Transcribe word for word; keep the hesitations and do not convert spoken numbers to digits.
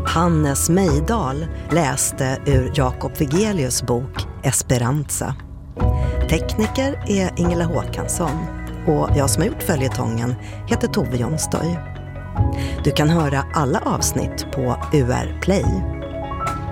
Hannes Mejdal läste ur Jakob Vigelius bok Esperanza. Tekniker är Ingela Håkansson och jag som har gjort följetongen heter Tove Jonstøy. Du kan höra alla avsnitt på U R Play.